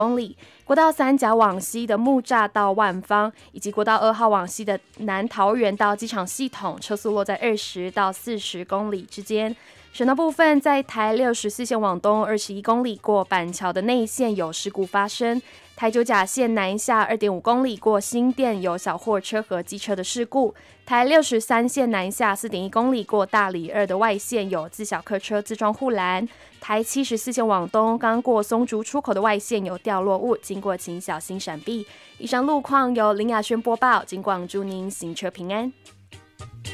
公里，国道3甲往西的木栅到万芳，以及国道2号往西的南桃园到机场系统，车速落在20到40公里之间。省道部分，在台64线往东21公里过板桥的内线有事故发生，台九甲线南下2.5公里过新店有小货车和机车的事故，台63线南下4.1公里过大里2的外线有自小客车自撞护栏，台74线往东刚过松竹出口的外线有掉落物，经过请小心闪避。以上路况由林雅轩播报，警广祝您行车平安。